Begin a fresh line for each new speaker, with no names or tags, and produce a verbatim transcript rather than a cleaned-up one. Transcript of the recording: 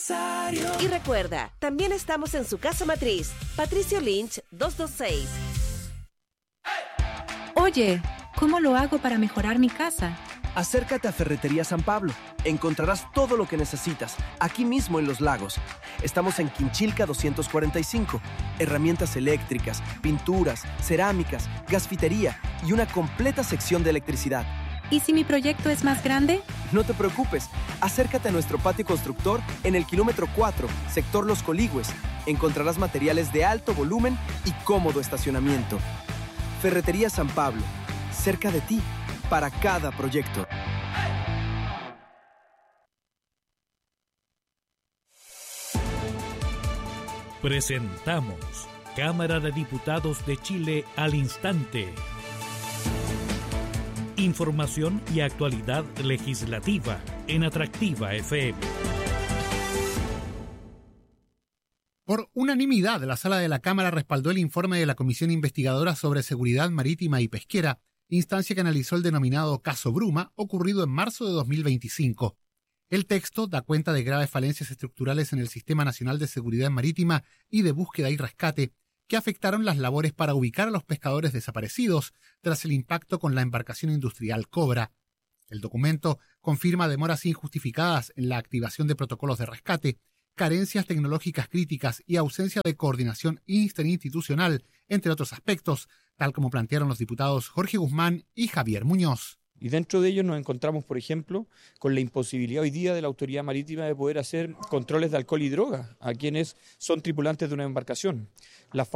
Y recuerda, también estamos en su casa matriz, Patricio Lynch doscientos veintiséis.
Oye, ¿cómo lo hago para mejorar mi casa?
Acércate a Ferretería San Pablo. Encontrarás todo lo que necesitas, aquí mismo en Los Lagos. Estamos en Quinchilca doscientos cuarenta y cinco. Herramientas eléctricas, pinturas, cerámicas, gasfitería y una completa sección de electricidad.
¿Y si mi proyecto es más grande?
No te preocupes, acércate a nuestro patio constructor en el kilómetro cuatro, sector Los Coligües. Encontrarás materiales de alto volumen y cómodo estacionamiento. Ferretería San Pablo, cerca de ti, para cada proyecto.
Presentamos Cámara de Diputados de Chile al instante. Información y actualidad legislativa en Atractiva F M.
Por unanimidad, la Sala de la Cámara respaldó el informe de la Comisión Investigadora sobre Seguridad Marítima y Pesquera, instancia que analizó el denominado Caso Bruma, ocurrido en marzo de dos mil veinticinco. El texto da cuenta de graves falencias estructurales en el Sistema Nacional de Seguridad Marítima y de Búsqueda y Rescate, que afectaron las labores para ubicar a los pescadores desaparecidos tras el impacto con la embarcación industrial Cobra. El documento confirma demoras injustificadas en la activación de protocolos de rescate, carencias tecnológicas críticas y ausencia de coordinación interinstitucional, entre otros aspectos, tal como plantearon los diputados Jorge Guzmán y Javier Muñoz.
Y dentro de ellos nos encontramos, por ejemplo, con la imposibilidad hoy día de la autoridad marítima de poder hacer controles de alcohol y droga a quienes son tripulantes de una embarcación. La